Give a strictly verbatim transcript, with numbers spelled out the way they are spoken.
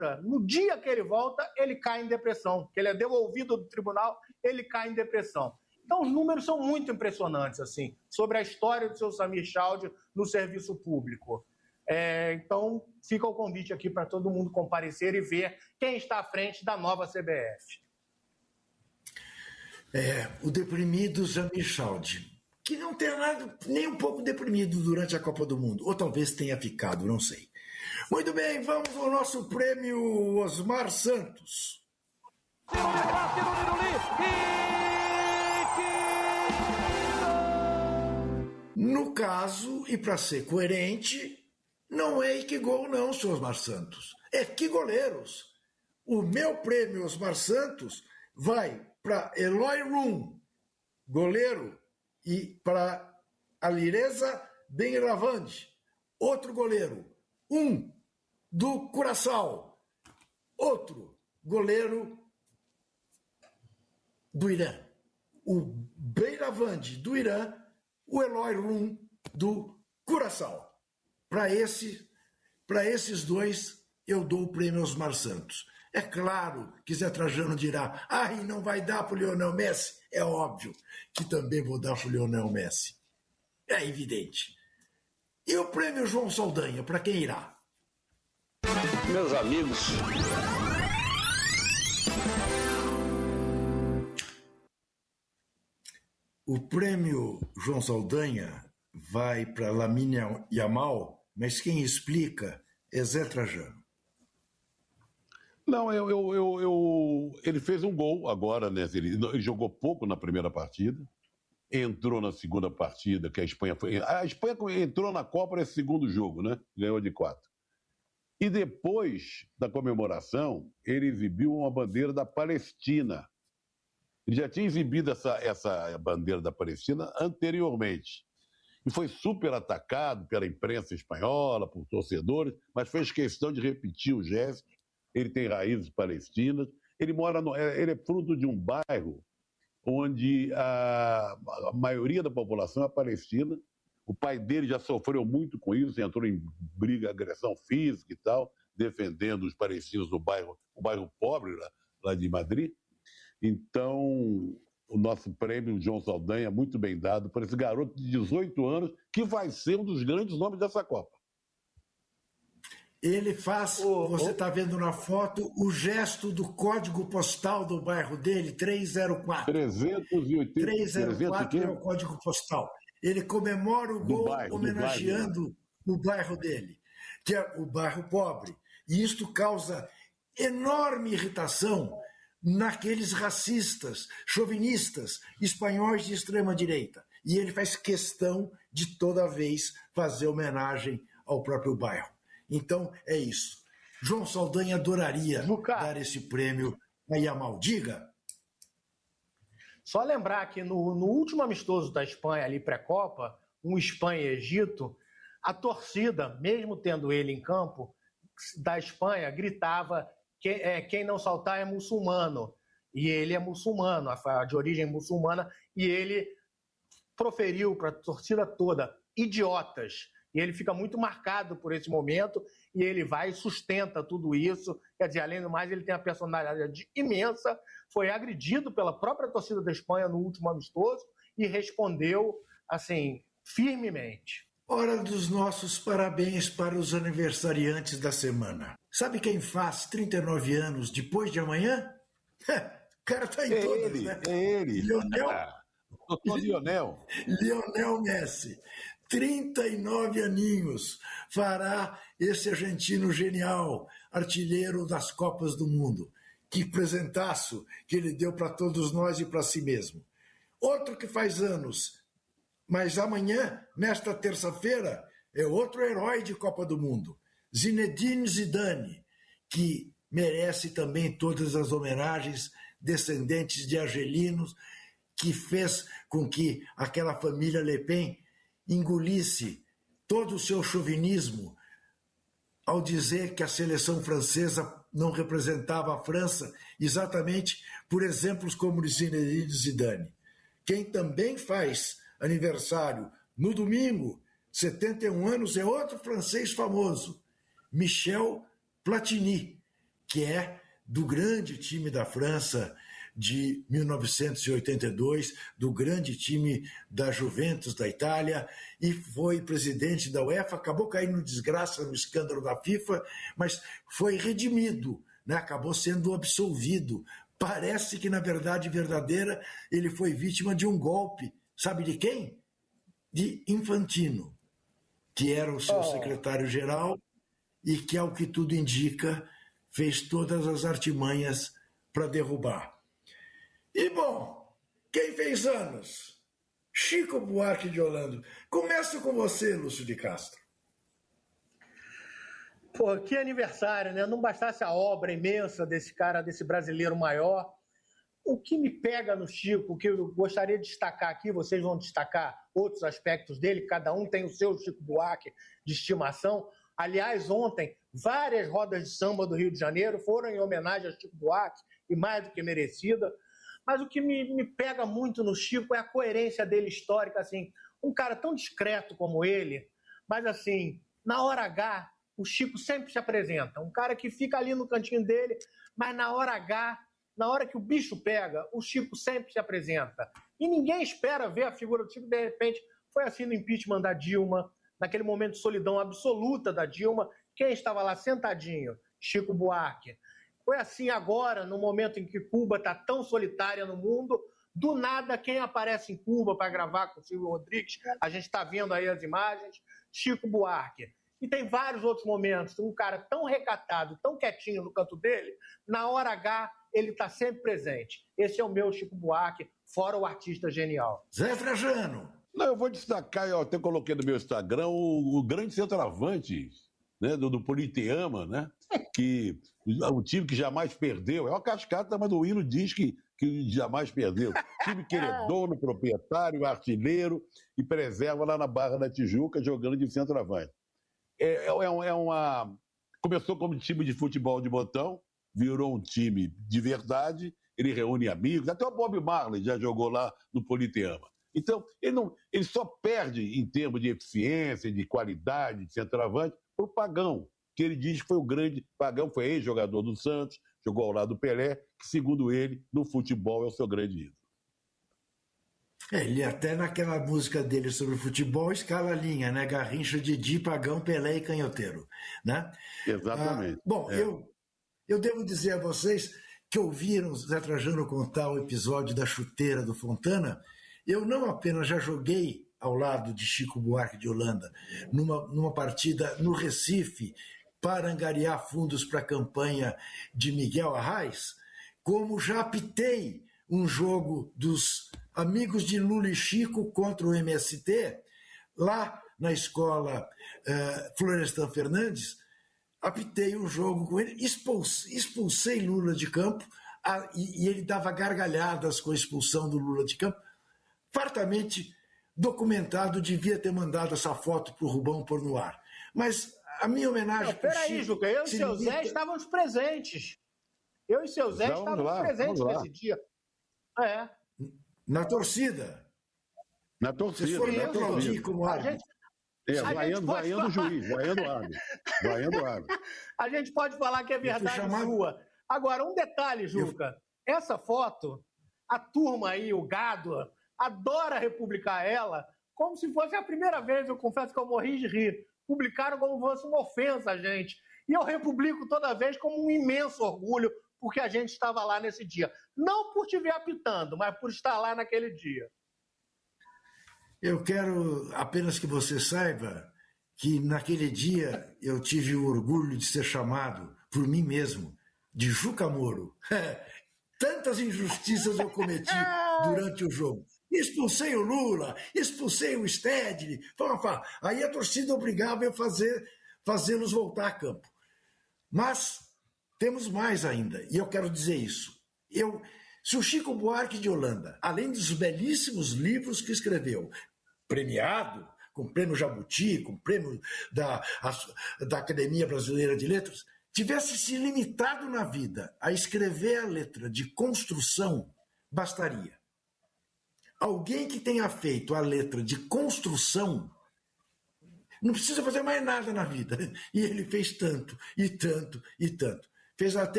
no dia que ele volta, ele cai em depressão, que ele é devolvido do tribunal, ele cai em depressão. Então, os números são muito impressionantes, assim, sobre a história do seu Samir Chaldry no serviço público. É, então, fica o convite aqui para todo mundo comparecer e ver quem está à frente da nova C B F. É, o deprimido Samir Chaldry, que não tem nada, nem um pouco deprimido durante a Copa do Mundo, ou talvez tenha ficado, não sei. Muito bem, vamos ao nosso prêmio Osmar Santos. No caso, e para ser coerente, não é que gol não, senhor Osmar Santos. É que goleiros. O meu prêmio Osmar Santos vai para Eloy Room, goleiro, e para Alireza Benravande, outro goleiro. Um do Curaçao, outro goleiro do Irã. O Benravande do Irã, o Eloy Room do Curaçao. Para esse, para esses dois, eu dou o prêmio Osmar Santos. É claro que Zé Trajano dirá, ah, e não vai dar para o Lionel Messi? É óbvio que também vou dar para o Lionel Messi. É evidente. E o prêmio João Saldanha, para quem irá? Meus amigos... O prêmio João Saldanha vai para Lamine Yamal, mas quem explica é Zé Trajano. Não, eu, eu, eu, eu, ele fez um gol agora, né? Ele, ele jogou pouco na primeira partida, entrou na segunda partida, que a Espanha foi. A Espanha entrou na Copa nesse segundo jogo, né? Ganhou de quatro. E depois da comemoração, ele exibiu uma bandeira da Palestina. Ele já tinha exibido essa, essa bandeira da Palestina anteriormente. E foi super atacado pela imprensa espanhola, por torcedores, mas fez questão de repetir o gesto. Ele tem raízes palestinas. Ele mora no, ele é fruto de um bairro onde a, a maioria da população é palestina. O pai dele já sofreu muito com isso, entrou em briga, agressão física e tal, defendendo os palestinos do bairro, o bairro pobre lá, lá de Madrid. Então, o nosso prêmio João Saldanha é muito bem dado para esse garoto de dezoito anos, que vai ser um dos grandes nomes dessa Copa. Ele faz, oh, você está oh. vendo na foto, o gesto do código postal do bairro dele, trezentos e quatro. trezentos e oitenta. trezentos e quatro é o código postal. Ele comemora o gol bairro, homenageando bairro. o bairro dele, que é o bairro pobre. E isto causa enorme irritação naqueles racistas, chauvinistas, espanhóis de extrema-direita. E ele faz questão de toda vez fazer homenagem ao próprio bairro. Então, é isso. João Saldanha adoraria Juca. dar esse prêmio a Yamal. Diga. Só lembrar que no, no último amistoso da Espanha, ali pré-Copa, um Espanha e Egito, a torcida, mesmo tendo ele em campo, da Espanha, gritava que é, quem não saltar é muçulmano. E ele é muçulmano, de origem muçulmana, e ele proferiu para a torcida toda, idiotas. E ele fica muito marcado por esse momento, e ele vai e sustenta tudo isso. Quer dizer, além do mais, ele tem uma personalidade imensa, foi agredido pela própria torcida da Espanha no último amistoso, e respondeu, assim, firmemente. Hora dos nossos parabéns para os aniversariantes da semana. Sabe quem faz trinta e nove anos depois de amanhã? O cara tá em é todas, ele, né? É ele. Lionel. Ah, doutor Lionel. Lionel Messi. trinta e nove aninhos fará esse argentino genial, artilheiro das Copas do Mundo. Que presentaço que ele deu para todos nós e para si mesmo. Outro que faz anos, mas amanhã, nesta terça-feira, é outro herói de Copa do Mundo, Zinedine Zidane, que merece também todas as homenagens, descendentes de argelinos, que fez com que aquela família Le Pen engolisse todo o seu chauvinismo ao dizer que a seleção francesa não representava a França exatamente por exemplos como o Zinedine Zidane. Quem também faz aniversário no domingo, setenta e um anos, é outro francês famoso, Michel Platini, que é do grande time da França de mil novecentos e oitenta e dois, do grande time da Juventus da Itália, e foi presidente da UEFA, acabou caindo em desgraça no escândalo da FIFA, mas foi redimido, né? Acabou sendo absolvido. Parece que, na verdade verdadeira, ele foi vítima de um golpe. Sabe de quem? De Infantino, que era o seu oh. secretário-geral e que, ao que tudo indica, fez todas as artimanhas para derrubar. E, bom, quem fez anos? Chico Buarque de Holanda. Começo com você, Lúcio de Castro. Pô, que aniversário, né? Não bastasse a obra imensa desse cara, desse brasileiro maior. O que me pega no Chico, o que eu gostaria de destacar aqui, vocês vão destacar outros aspectos dele, cada um tem o seu Chico Buarque de estimação. Aliás, ontem, várias rodas de samba do Rio de Janeiro foram em homenagem a Chico Buarque, e mais do que merecida. Mas o que me, me pega muito no Chico é a coerência dele histórica, assim, um cara tão discreto como ele, mas assim, na hora H, o Chico sempre se apresenta, um cara que fica ali no cantinho dele, mas na hora H, na hora que o bicho pega, o Chico sempre se apresenta. E ninguém espera ver a figura do Chico, de repente, foi assim no impeachment da Dilma, naquele momento de solidão absoluta da Dilma, quem estava lá sentadinho? Chico Buarque. Foi assim agora, no momento em que Cuba está tão solitária no mundo, do nada quem aparece em Cuba para gravar com o Silvio Rodrigues, a gente está vendo aí as imagens, Chico Buarque. E tem vários outros momentos, um cara tão recatado, tão quietinho no canto dele, na hora H ele está sempre presente. Esse é o meu Chico Buarque, fora o artista genial. Zé Trajano. Não, eu vou destacar, eu até coloquei no meu Instagram, o, o grande centroavante, né, do, do Politeama, né, que o time que jamais perdeu, é uma cascata, mas o hino diz que, que jamais perdeu. Time que ele é dono, proprietário, artilheiro e preserva lá na Barra da Tijuca, jogando de centroavante. É, é, é uma... Começou como time de futebol de botão, virou um time de verdade, ele reúne amigos, até o Bob Marley já jogou lá no Politeama. Então, ele, não, ele só perde em termos de eficiência, de qualidade, de centroavante, para o Pagão, que ele diz que foi o grande... Pagão foi ex-jogador do Santos, jogou ao lado do Pelé, que, segundo ele, no futebol é o seu grande ídolo. É, ele até naquela música dele sobre futebol escala a linha, né? Garrincha, Didi, Pagão, Pelé e Canhoteiro, né? Exatamente. Ah, bom, é. eu, eu devo dizer a vocês que ouviram Zé Trajano contar o episódio da chuteira do Fontana. Eu não apenas já joguei ao lado de Chico Buarque de Holanda numa, numa partida no Recife para angariar fundos para a campanha de Miguel Arraes, como já apitei um jogo dos amigos de Lula e Chico contra o M S T, lá na escola uh, Florestan Fernandes, apitei um jogo com ele, expulsei, expulsei Lula de campo, a, e, e ele dava gargalhadas com a expulsão do Lula de campo, fartamente documentado, devia ter mandado essa foto para o Rubão pôr no ar. Mas a minha homenagem... Peraí, Juca, eu e seu limita... Zé estávamos presentes. Eu e seu Zé vamos estávamos lá, presentes nesse dia. É. Na torcida. Na torcida. Vocês foram aplaudir como árbitro. É, vaiando, vaiando o juiz, vaiando o árbitro. Vaiando o árbitro. A gente pode falar que é verdade chamado... sua. Agora, um detalhe, Juca. Eu... Essa foto, a turma aí, o gado, adora republicar ela como se fosse a primeira vez. Eu confesso que eu morri de rir. Publicaram como se fosse uma ofensa a gente. E eu republico toda vez como um imenso orgulho, porque a gente estava lá nesse dia. Não por te ver apitando, mas por estar lá naquele dia. Eu quero apenas que você saiba que naquele dia eu tive o orgulho de ser chamado por mim mesmo de Juca Moro. Tantas injustiças eu cometi durante o jogo. Expulsei o Lula, expulsei o Stedley. Aí a torcida obrigava a fazer, fazê-los voltar a campo. Mas temos mais ainda, e eu quero dizer isso. Eu, se o Chico Buarque de Holanda, além dos belíssimos livros que escreveu, premiado, com prêmio Jabuti, com prêmio da, da Academia Brasileira de Letras, tivesse se limitado na vida a escrever a letra de construção, bastaria. Alguém que tenha feito a letra de construção não precisa fazer mais nada na vida. E ele fez tanto, e tanto, e tanto. Fez até